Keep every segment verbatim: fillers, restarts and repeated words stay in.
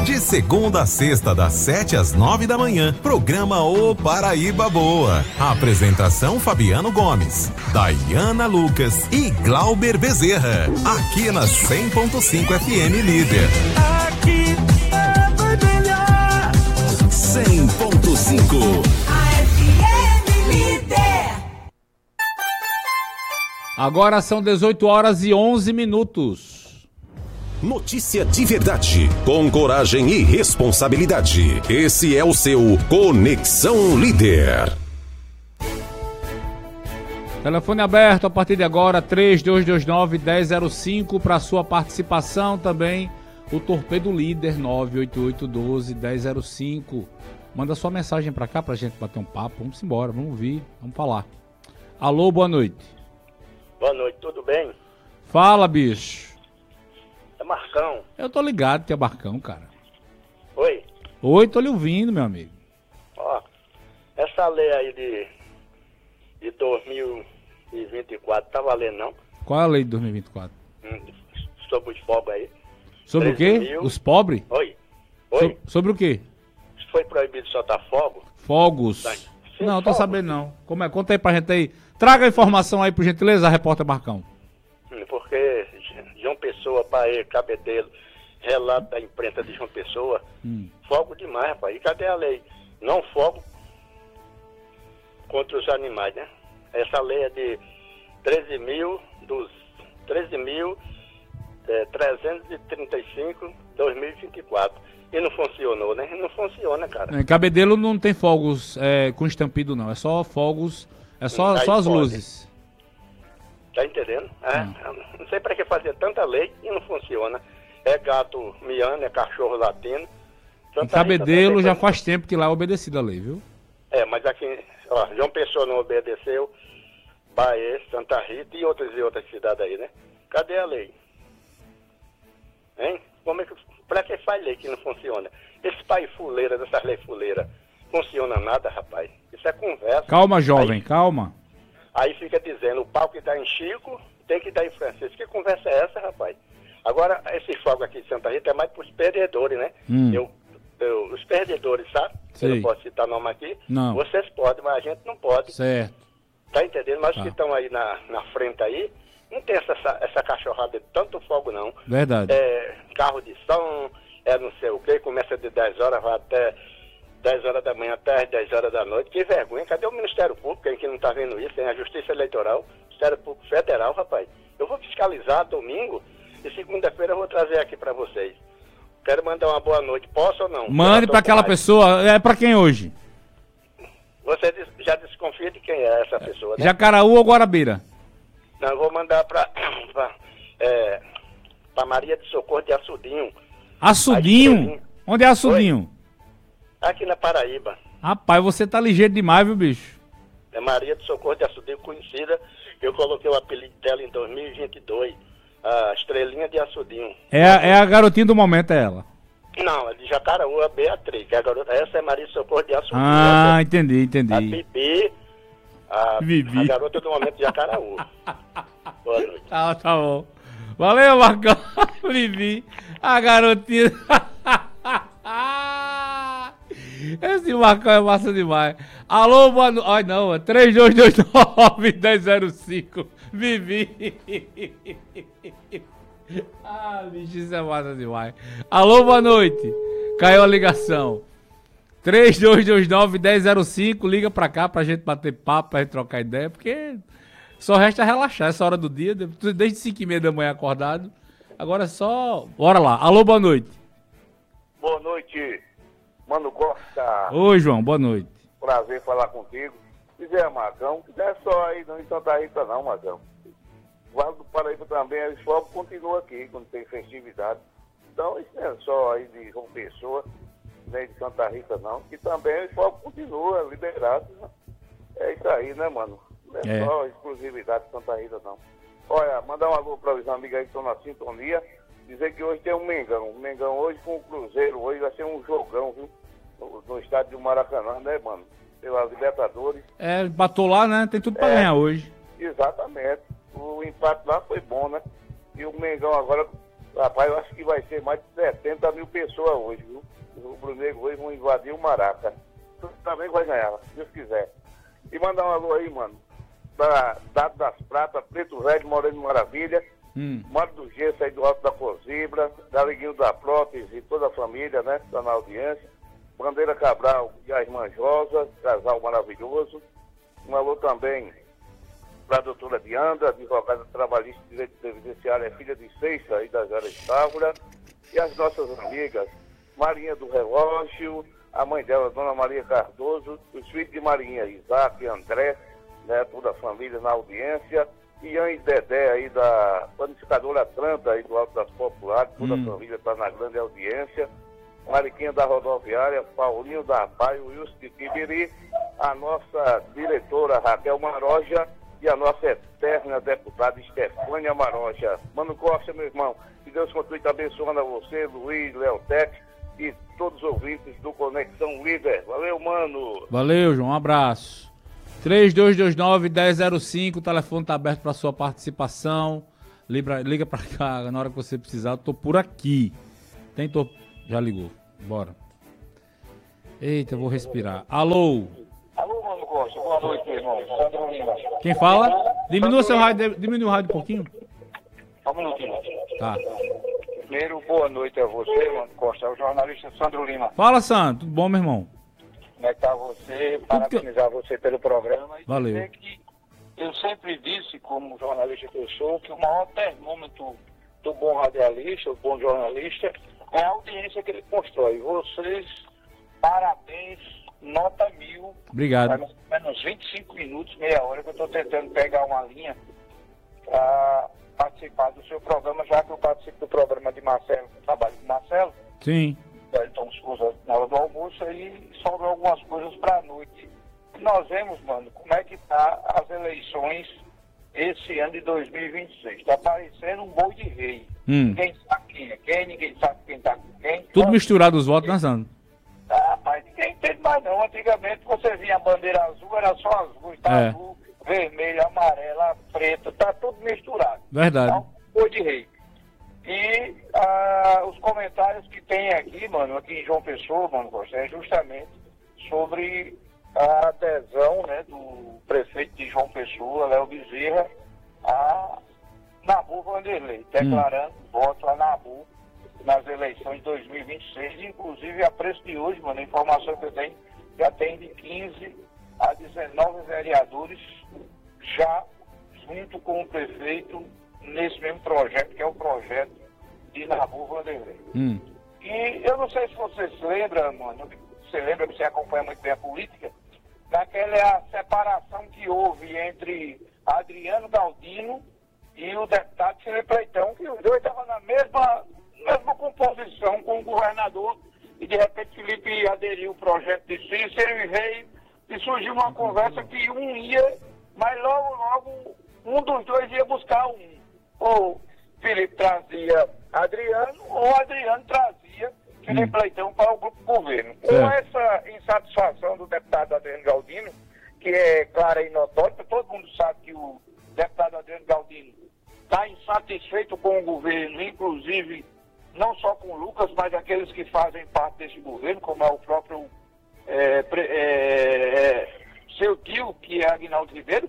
De segunda a sexta, das sete às nove da manhã, programa O Paraíba Boa. Apresentação Fabiano Gomes, Daiana Lucas e Glauber Bezerra. Aqui na cem ponto cinco F M Líder. Aqui vai brilhar. cem ponto cinco. A F M Líder. Agora são dezoito horas e onze minutos. Notícia de verdade, com coragem e responsabilidade. Esse é o seu Conexão Líder. Telefone aberto a partir de agora, três dois dois nove, um zero zero cinco, para sua participação também. O Torpedo Líder, nove oito oito um dois, um zero zero cinco. Manda sua mensagem para cá pra gente bater um papo. Vamos embora, vamos ouvir, vamos falar. Alô, boa noite. Boa noite, tudo bem? Fala, bicho. É Marcão. Eu tô ligado que é Marcão, cara. Oi? Oi, tô lhe ouvindo, meu amigo. Ó, essa lei aí de, de dois mil e vinte e quatro, tá valendo não? Qual é a lei de dois mil e vinte e quatro? Hum, sobre os pobres aí. Sobre o quê? mil. Os pobres? Oi? Oi? So- sobre o quê? Foi proibido soltar fogo? Fogos? Sim, Não, tô fogos. sabendo não. Como é? Conta aí pra gente aí. Traga a informação aí, por gentileza, repórter Marcão. Hum, Porque João Pessoa, Bahia, Cabedelo, relato da imprensa de João Pessoa, Hum. fogo demais, rapaz. E cadê a lei? Não fogo contra os animais, né? Essa lei é de treze mil, dos treze mil trezentos e trinta e cinco, dois mil e vinte e quatro. E não funcionou, né? Não funciona, cara. Em Cabedelo não tem fogos é, com estampido, não. É só fogos, é só, Aí só as pode. luzes. Tá entendendo? É, Hum. Não sei pra que fazer tanta lei e não funciona. É gato miando, é cachorro latino. Em Santa Cabedelo Rita já também faz tempo que lá é obedecido a lei, viu? É, mas aqui, ó, João Pessoa não obedeceu, Bahia, Santa Rita e outras e outras cidades aí, né? Cadê a lei? Hein? Como é que, pra que faz lei que não funciona? Esse pai fuleira, dessas leis fuleiras, funciona nada, rapaz. Isso é conversa. Calma, jovem, Aí, calma. aí fica dizendo, o pau que dá em Chico tem que dar em Francisco. Que conversa é essa, rapaz? Agora, esse fogo aqui de Santa Rita é mais pros perdedores, né? Hum. Eu, eu, os perdedores, sabe? Eu Sei. não posso citar nome aqui. Não. Vocês podem, mas a gente não pode. Certo. Tá entendendo? Mas os Tá. que estão aí na, na frente aí, não tem essa, essa, essa cachorrada de tanto fogo, não. Verdade. É carro de som, é não sei o quê, começa de dez horas, vai até dez horas da manhã, até as dez horas da noite. Que vergonha, cadê o Ministério Público? Quem que não tá vendo isso? Tem a Justiça Eleitoral, Ministério Público Federal, rapaz. Eu vou fiscalizar domingo e segunda-feira eu vou trazer aqui pra vocês. Quero mandar uma boa noite, posso ou não? Mande Eu pra tô com aquela raiva. pessoa. É pra quem hoje? Você des- já desconfia de quem é essa pessoa, né? Jacaraú ou Guarabira? Não, eu vou mandar pra, pra, é, pra Maria de Socorro de Açudinho, Açudinho? Onde é Açudinho? aqui na Paraíba. Rapaz, você tá ligeiro demais, viu, bicho? É Maria de Socorro de Açudinho, conhecida. Eu coloquei o apelido dela em dois mil e vinte e dois, a Estrelinha de Açudinho. É, a- é a garotinha do momento, é ela. Não, é de Jacaraú, a Beatriz, que é a garota. Essa é Maria de Socorro de Açudinho. Ah, Essa entendi, é a entendi. Bibi, a, Bibi. a garota do momento de Jacaraú. Boa noite. Tá, tá bom. Valeu, Marcão. Vivi. A garotinha. Esse Marcão é massa demais. Alô, boa noite. Ai, não, é três dois dois nove, um zero zero cinco. Vivi. Ah, bicho, isso é massa demais. Alô, boa noite. Caiu a ligação. três dois dois nove, um zero zero cinco. Liga pra cá pra gente bater papo, pra gente trocar ideia, porque só resta relaxar essa hora do dia, desde cinco e meia da manhã acordado. Agora é só... Bora lá. Alô, boa noite. Boa noite, Mano Costa. Oi, João, boa noite. Prazer falar contigo. Dizer, Marcão, que não é só aí não em Santa Rita não, Marcão. O Vale do Paraíba também, os fogos continuam aqui quando tem festividade. Então isso não é só aí de João Pessoa, nem de Santa Rita não, que também os fogos continuam liberados. Né? É isso aí, né, mano? Não é, É. só exclusividade de Santa Rita não. Olha, mandar um alô para os amigos aí que estão na sintonia. Dizer que hoje tem um Mengão. O Mengão hoje com o Cruzeiro. Hoje vai ser um jogão, viu? No, no estádio do Maracanã, né, mano? Pela Libertadores. É, batou lá, né? Tem tudo pra É. ganhar hoje. Exatamente. O empate lá foi bom, né? E o Mengão agora Rapaz, eu acho que vai ser mais de setenta mil pessoas hoje, viu? O rubro-negro hoje vão invadir o Maraca. Também vai ganhar, se Deus quiser. E mandar um alô aí, mano, da Dado das Pratas, Preto Velho, Moreno Maravilha, Hum. Mário do Gesso aí do Alto da Cozibra, Galiguinho da Prótese e toda a família, né? Está na audiência. Bandeira Cabral e a irmã Josa, casal maravilhoso. Um alô também para a doutora Diandra, advogada trabalhista de direito previdenciário, é filha de Seixas aí das áreas de Távora. E as nossas amigas, Marinha do Relógio, a mãe dela, Dona Maria Cardoso, os filhos de Marinha, Isaac e André, né? Toda a família na audiência. Ian e Dedé aí da panificadora Atlanta aí do Alto das Populares, toda Hum. a família está na grande audiência. Mariquinha da Rodoviária, Paulinho da Pai, o Wilson de Tibiri, a nossa diretora Raquel Maroja e a nossa eterna deputada Estefânia Maroja. Mano Costa, meu irmão, que Deus continue te abençoando a você, Luiz, Leotec e todos os ouvintes do Conexão Líder. Valeu, mano! Valeu, João. Um abraço. três dois dois nove, um zero zero cinco, o telefone tá aberto para sua participação. Liga, liga para cá na hora que você precisar. Eu tô por aqui. Tentou. Já ligou. Bora. Eita, eu vou respirar. Alô? Alô, mano Costa, boa noite, meu irmão. Sandro Lima. Quem fala? Diminua seu rádio, diminui o rádio um pouquinho. Só um minutinho. Tá. Primeiro, boa noite a você, mano Costa. É o jornalista Sandro Lima. Fala, Santo. Tudo bom, meu irmão? Como é que tá você? que- Parabenizar você pelo programa. E Valeu. dizer que eu sempre disse, como jornalista que eu sou, que o maior termômetro do bom radialista, do bom jornalista, é a audiência que ele constrói. Vocês, parabéns, nota mil. Obrigado. Faz mais ou menos vinte e cinco minutos, meia hora, que eu estou tentando pegar uma linha para participar do seu programa, já que eu participo do programa de Marcelo, trabalho com Marcelo. Sim. Então, coisas na hora do almoço aí sobram algumas coisas para a noite. E nós vemos, mano, como é que tá as eleições esse ano de dois mil e vinte e seis. Tá parecendo um boi de rei. Hum. Ninguém sabe quem é quem, ninguém sabe quem tá com quem. Tudo Então, misturado os votos, né, Santo? ah, mas ninguém entende mais não. Antigamente você via a bandeira azul, era só azul, tá É. azul, vermelho, amarela, preto, tá tudo misturado. Verdade. Então, boi de rei. E ah, os comentários que tem aqui, mano, aqui em João Pessoa, mano, Costa, é justamente sobre a adesão, né, do prefeito de João Pessoa, Léo Bezerra, a Nabu Vanderlei, declarando voto a Nabu nas eleições de dois mil e vinte e seis, inclusive a preço de hoje, mano, a informação que eu tenho, já tem de quinze a dezenove vereadores já junto com o prefeito nesse mesmo projeto, que é o projeto de Nabu Vanderlei. Hum. E eu não sei se você se lembra, mano, você lembra que você acompanha muito bem a política, daquela separação que houve entre Adriano Galdino e o deputado Felipe Leitão, que os dois estavam na mesma, mesma composição com o governador, e de repente Felipe aderiu ao projeto de Cícero e veio, e surgiu uma conversa que um ia, mas logo, logo, um dos dois ia buscar um. Ou Felipe trazia Adriano, ou Adriano trazia Felipe Leitão para o grupo governo. Com Certo. essa insatisfação do deputado Adriano Galdino, que é clara e notória, todo mundo sabe que o deputado Adriano Galdino está insatisfeito com o governo, inclusive não só com o Lucas, mas aqueles que fazem parte desse governo, como é o próprio é, pre- é, é, seu tio, que é Aguinaldo Ribeiro.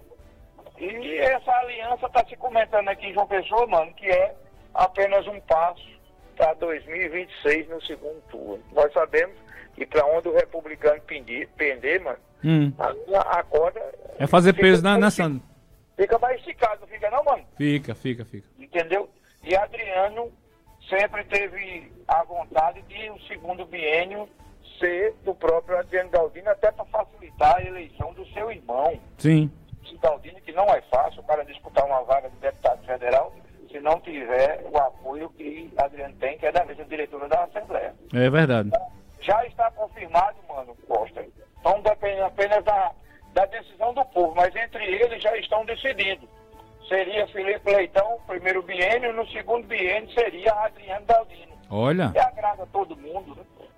E essa aliança está se comentando aqui em João Pessoa, mano, que é apenas um passo para dois mil e vinte e seis no segundo turno. Nós sabemos que para onde o republicano pendir, pender, mano, Hum. a, a corda... É fazer fica peso, né, mais né, estic- Santo? Fica mais esticado, não fica não, mano? Fica, fica, fica. Entendeu? E Adriano sempre teve a vontade de o segundo biênio ser do próprio Adriano Galdino, até para facilitar a eleição do seu irmão. Sim. Galdino, que não é fácil para disputar uma vaga de deputado federal se não tiver o apoio que Adriano tem, que é da mesa diretora da Assembleia. É verdade. Já está confirmado, mano, Costa. Então depende apenas da, da decisão do povo, mas entre eles já estão decididos. Seria Felipe Leitão, primeiro biênio, no segundo biênio seria Adriano Galdino. Olha. Que agrada todo mundo, né?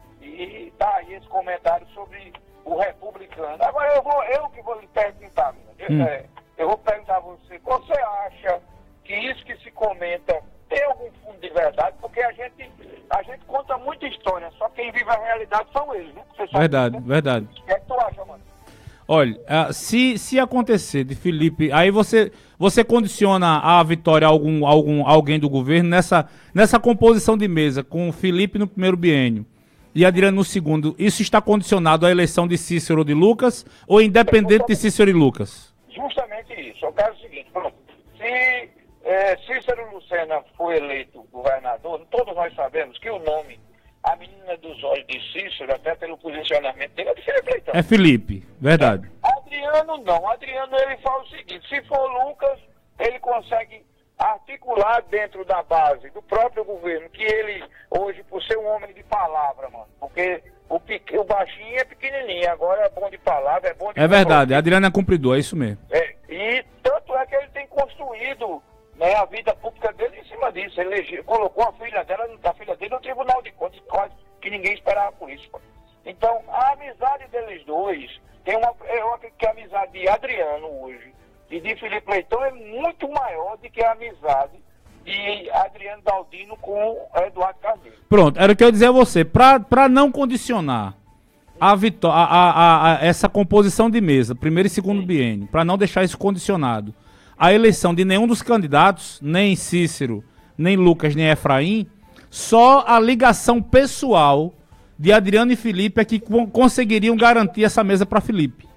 E tá aí esse comentário sobre o republicano. Agora eu vou, eu que vou lhe perguntar, eu, Hum. é, eu vou perguntar a você, você acha que isso que se comenta tem algum fundo de verdade, porque a gente, a gente conta muita história, só quem vive a realidade são eles, né? Você sabe, Verdade, né? verdade. O que é que tu acha, mano? Olha, ah, se, se acontecer de Felipe, aí você, você condiciona a vitória a algum, algum, alguém do governo nessa, nessa composição de mesa, com o Felipe no primeiro biênio e Adriano no segundo. Isso está condicionado à eleição de Cícero ou de Lucas, ou independente de Cícero e Lucas? Justamente isso. Eu quero o seguinte, pronto. Se é, Cícero Lucena foi eleito governador, todos nós sabemos que o nome, a menina dos olhos de Cícero, até pelo posicionamento dele, é de Felipe Leitão. É Felipe, verdade. Adriano não. Adriano, ele fala o seguinte, se for Lucas, ele consegue articular dentro da base do próprio governo, que ele, hoje, por ser um homem de palavra, mano, porque o, pequ... o baixinho é pequenininho, agora é bom de palavra, é bom de... É verdade, Adriano é cumpridor, é isso mesmo. É, e tanto é que ele tem construído, né, a vida pública dele em cima disso. Ele elege... colocou a filha dela, a filha dele no Tribunal de Contas, quase que ninguém esperava por isso. Pô. Então, a amizade deles dois, tem uma, eu acredito que a amizade de Adriano hoje e de Felipe Leitão é muito maior do que a amizade de Adriano Galdino com Eduardo Carneiro. Pronto, era o que eu ia dizer a você, para não condicionar a vitó- a, a, a, essa composição de mesa, primeiro e segundo biênio, para não deixar isso condicionado, a eleição de nenhum dos candidatos, nem Cícero, nem Lucas, nem Efraim, só a ligação pessoal de Adriano e Felipe é que con- conseguiriam garantir essa mesa para Felipe.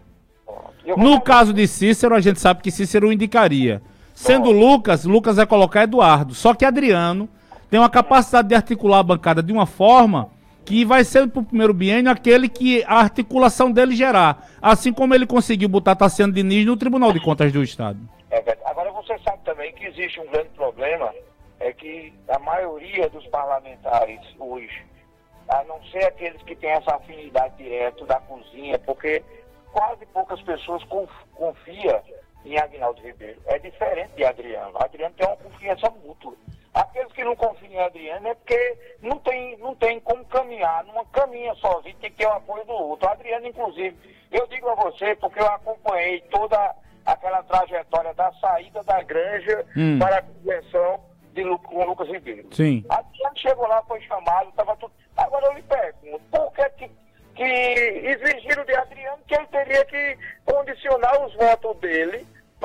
No caso de Cícero, a gente sabe que Cícero indicaria. Sendo Lucas, Lucas vai colocar Eduardo. Só que Adriano tem uma capacidade de articular a bancada de uma forma que vai ser pro primeiro biênio aquele que a articulação dele gerar. Assim como ele conseguiu botar Tassiano Diniz no Tribunal de Contas do Estado. É verdade. Agora você sabe também que existe um grande problema, é que a maioria dos parlamentares hoje, a não ser aqueles que têm essa afinidade direto da cozinha, porque quase poucas pessoas conf, confiam em Aguinaldo Ribeiro. É diferente de Adriano. Adriano tem uma confiança mútua. Aqueles que não confiam em Adriano é porque não tem, não tem como caminhar, não caminha sozinho, tem que ter o apoio do outro. Adriano, inclusive, eu digo a você, porque eu acompanhei toda aquela trajetória da saída da Granja hum. para a convenção de Lu, com o Lucas Ribeiro. Sim. Adriano chegou lá, foi chamado, estava tudo... Agora eu lhe pergunto, por que que que exigiram de Adriano que ele teria que condicionar os votos dele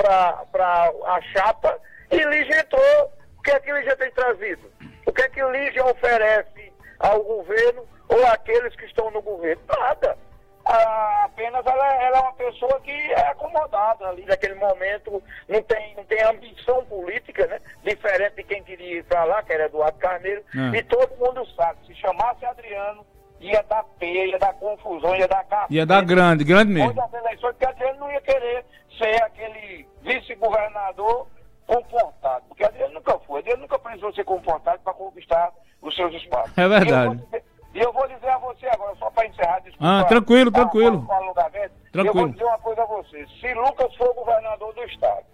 para a chapa, e Lígia entrou? O que é que Lígia tem trazido? O que é que Lígia oferece ao governo ou àqueles que estão no governo? Nada. Ah, apenas ela, ela é uma pessoa que é acomodada ali naquele momento, não tem, não tem ambição política, né? Diferente de quem queria ir para lá, que era Eduardo Carneiro, é. E todo mundo sabe, se chamasse Adriano, ia dar peia, ia dar confusão, ia dar café. Ia dar grande, grande mesmo. Depois das eleições, porque Adriano não ia querer ser aquele vice-governador comportado, porque Adriano nunca foi, Adriano nunca precisou ser comportado para conquistar os seus espaços. É verdade. E eu vou dizer a você agora, só para encerrar a discussão. Ah, tranquilo, pra, tranquilo. pra, pra alongamento, Tranquilo. eu vou dizer uma coisa a você. Se Lucas for governador do estado,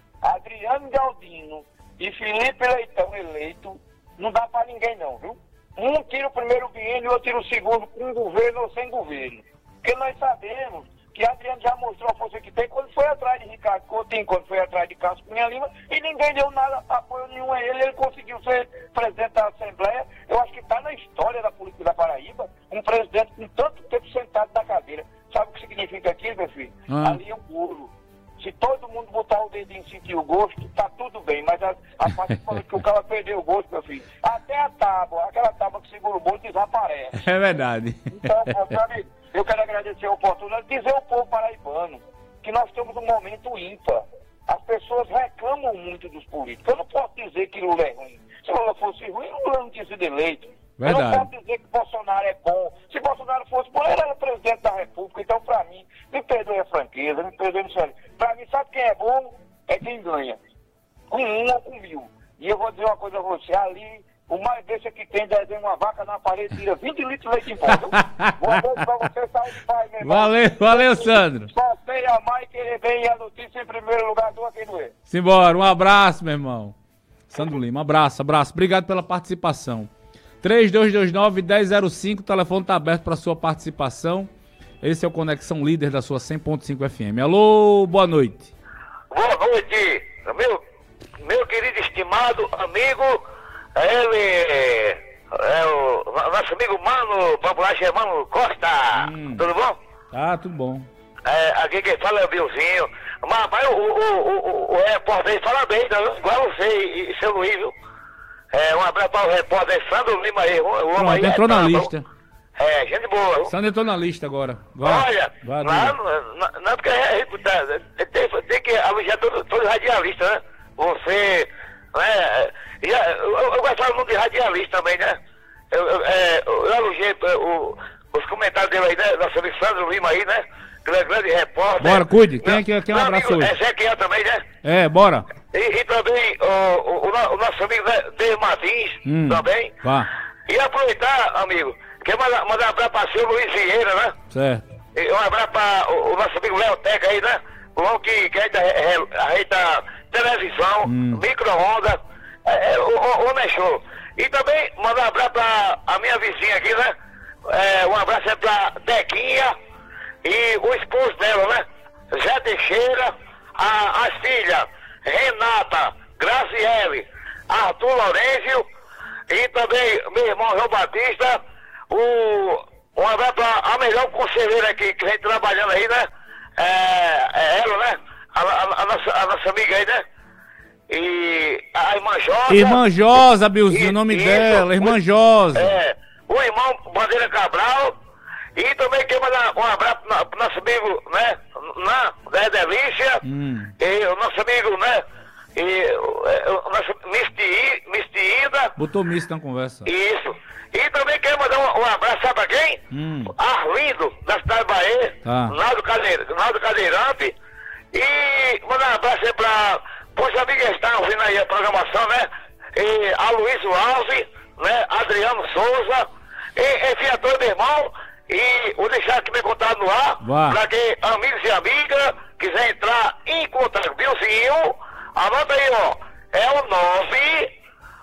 Adriano Galdino e Felipe Leitão eleito, não dá para ninguém não, viu? Um tira o primeiro biênio e outro tira o segundo, com governo ou sem governo. Porque nós sabemos que Adriano já mostrou a força que tem quando foi atrás de Ricardo Coutinho, quando foi atrás de Cássio Cunha Lima, e ninguém deu nada, apoio nenhum a ele, ele conseguiu ser presidente da Assembleia. Eu acho que está na história da política da Paraíba, um presidente com tanto tempo sentado na cadeira. Sabe o que significa aquilo, meu filho? Ah. Ali é um bolo. Se todo mundo botar o dedinho e sentir o gosto, tá tudo bem. Mas a, a partir do momento que o cara perdeu o gosto, meu filho, até a tábua, aquela tábua que segura o bolo, desaparece. É verdade. Então, meu amigo, eu quero agradecer a oportunidade de dizer ao povo paraibano que nós temos um momento ímpar. As pessoas reclamam muito dos políticos. Eu não posso dizer que Lula é ruim. Se Lula fosse ruim, Lula não tinha sido eleito. Verdade. Eu não posso dizer que Bolsonaro é bom. Se Bolsonaro fosse bom, ele era presidente da República. Então, pra mim, me perdoe a franqueza, me perdoe o sério. Pra mim, sabe quem é bom? É quem ganha. Com um ou com mil. E eu vou dizer uma coisa a você. Ali, o mais desse que tem, desenha uma vaca na parede, tira vinte litros de leite em pó. Boa noite pra você, saúde e paz, meu irmão. Valeu, valeu, Sandro. Só sei amar e querer bem, e a notícia em primeiro lugar, doa quem doer. Simbora, um abraço, meu irmão. Sandro Lima, abraço, abraço. Obrigado pela participação. três dois dois nove, um zero zero cinco, o telefone está aberto para sua participação. Esse é o Conexão Líder da sua cem ponto cinco F M. Alô, boa noite. Boa noite, meu, meu querido estimado amigo Ele é o nosso amigo Mano, popular Germano Costa. Hum. Tudo bom? Ah, tudo bom. É, aqui quem fala é o Bilzinho. Mas, rapaz, o, o, o, o, o repórter aí fala bem, tá? Igual você e, e seu Luiz, viu? É, um abraço para o repórter Sandro Lima aí. O, o homem Pronto, aí entrou é, na tá, lista. É, gente boa, viu? Sandro entrou na lista agora. Vai. Olha, Vai, lá, diga. não, não, porque é, é, tem, tem que alugar todo, todo radialista, né? Você, né? E, a- eu, eu, eu gostava muito de radialista também, né? Eu, eu, é, eu elogiei é, o, os comentários dele aí, né? Nosso amigo Sandro Lima aí, né? Grande, grande repórter. Bora, cuide. Quem Meu- é que- quem é um meu abraço amigo hoje? Ezequiel também, né? É, bora. E, e também o, o, o no- o nosso amigo né, Dave Martins, Hum. também. Vá. E aproveitar, amigo, quer mandar, mandar um abraço para o seu Luiz Vieira, né? Certo. E um abraço para o, o nosso amigo Léo Teca aí, né? O homem que, que ajeita, re- ajeita televisão, Hum. micro-ondas, é, é, o, o, o Nechô. E também mandar um abraço para a minha vizinha aqui, né? É, um abraço é para Dequinha e o esposo dela, né? Zé Teixeira, a, as filhas Renata, Graciele, Arthur Lourenço e também meu irmão João Batista, o, um abraço para a melhor conselheira aqui que vem trabalhando aí, né? É, é ela, né? A, a- a nossa, a nossa amiga aí, né? E a irmã Josa. Irmã Josa, Bilzinho, E- o nome isso, dela. Irmã o- Josa. É, o irmão Bandeira Cabral. E também quero mandar um abraço na- pro nosso amigo, né? Na, da Delícia. Hum. E o nosso amigo, né? E o, é, o nosso Misti, Mistiída. Botou misto na conversa. Isso. E também quero mandar um, um abraço, sabe pra quem? Hum. Arlindo, da cidade de Bahia. Tá. Naldo, Cadeira, Naldo Cadeirante. E mandar um abraço aí pra os amigos que estão ouvindo aí a programação, né? E a Luiz Alves, né? Adriano Souza. E, enfim, a todo meu irmão. E vou deixar aqui meu contato no ar. Vá. Pra quem, amigos e amigas, quiser entrar em contato com o Bilzinho, anota aí, ó. É o nove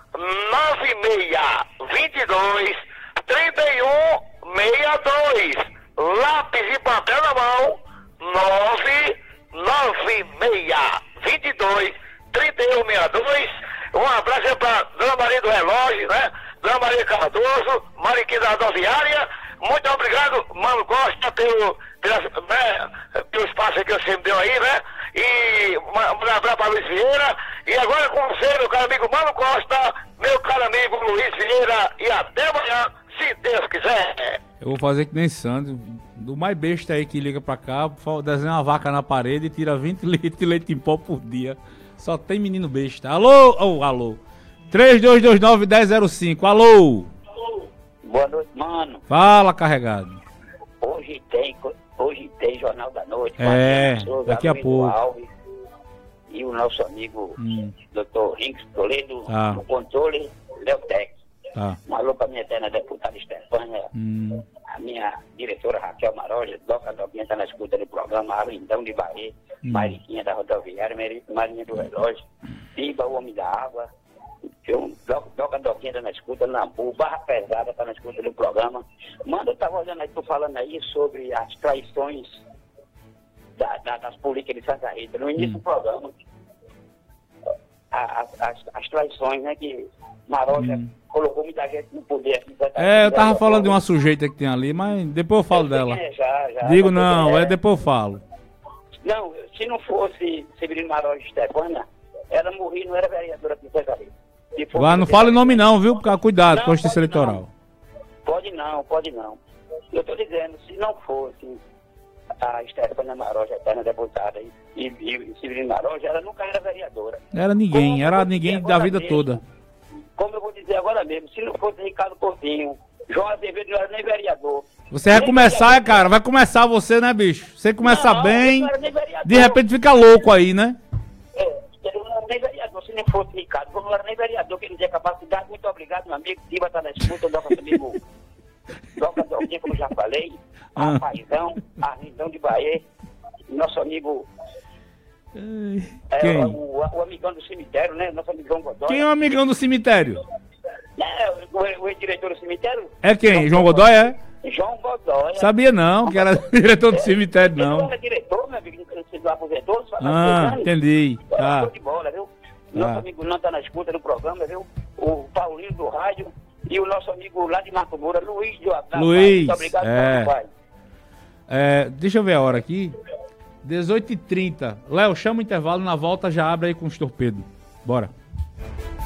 nove seis dois dois três um seis dois. Lápis e papel na mão. nove nove seis dois dois três um seis dois. Um abraço aí pra Dona Maria do Relógio, né? Dona Maria Cardoso, Mariquinha da Rodoviária. Muito obrigado, Mano Costa, pelo, pela, né, pelo espaço que você me deu aí, né? E um abraço para Luiz Vieira. E agora com você, meu caro amigo Mano Costa, meu caro amigo Luiz Vieira. E até amanhã, se Deus quiser. Eu vou fazer que nem Sandro. Do mais besta aí que liga pra cá, fa- desenha uma vaca na parede e tira vinte litros de leite em pó por dia. Só tem menino besta. Alô? Oh, alô. três dois dois nove, um zero zero cinco. Alô? Boa noite, mano. Fala, carregado. Hoje tem, co- hoje tem Jornal da Noite. É, Mariana Souza, daqui a Luiz pouco. Alves, e o nosso amigo Hum. doutor Rinks Toledo, Tá. no controle, Leotec. Tá. Um alô para minha eterna deputada Estefânia, Hum. a minha diretora Raquel Maroja, Doca Doguinha está na escuta do programa, Arlindão de Bahia, Hum. Mariquinha da Rodoviária, Mari- Marinha do Relógio, Piba, o Homem da Água, eu, Do- Doca Doguinha está na escuta, Nambu, Barra Pesada está na escuta do programa. Mano, eu estava olhando aí, tô falando aí sobre as traições da- da- das políticas de Santa Rita, no início Hum. do programa. A- as, as- as traições, né, que Maroja Hum. colocou muita gente no poder aqui em Santa É, eu Rita. tava falando de uma sujeita que tem ali, mas depois eu falo dela. É, já, já, Digo já não, sei, é depois eu falo. Não, se não fosse Severino Maroja e Estefânia, ela morria, não era vereadora de Santa Rita. Se fosse Agora não fala em nome não, viu? Porque cuidado com a justiça pode eleitoral. não. Pode não, pode não. Eu tô dizendo, se não fosse a Estefânia Maroja, eterna deputada, e, e, e Severino Maroja, ela nunca era vereadora. Era ninguém, Como eu era vou ninguém dizer da agora vida mesmo, toda. Como eu vou dizer agora mesmo, se não fosse Ricardo Coutinho, João Azevedo não era nem vereador. Você vai Nem começar, vereador. cara, vai começar você, né, bicho? Você começa Não, bem, não era nem vereador. de repente fica louco aí, né? É, ele não era nem vereador, se não fosse Ricardo, como não era nem vereador, que ele tinha capacidade. Muito obrigado, meu amigo. Diva está na escuta, Doca comigo. Doca Doquinha, como já falei. Ah. A Paizão, a Rindão de Bahia. Nosso amigo, é, Quem? o, o amigão do cemitério, né? Nosso amigo João Godoy. Quem é o amigão do cemitério? É, o, o, o diretor do cemitério? É quem? João Godoy, é? João Godoy. Sabia não, que era diretor do cemitério, Ele não não. era diretor, meu amigo, ele se aposentou. só tá Ah, aposentando. entendi. É, Tá. show de bola, viu? Nosso Ah. amigo não tá na escuta do programa, viu? O Paulinho do rádio e o nosso amigo lá de Marco Moura, Luiz do Atrás. Luiz, Muito obrigado, é. pai. É, deixa eu ver a hora aqui. dezoito e trinta. Léo, chama o intervalo, na volta já abre aí com os torpedos. Bora.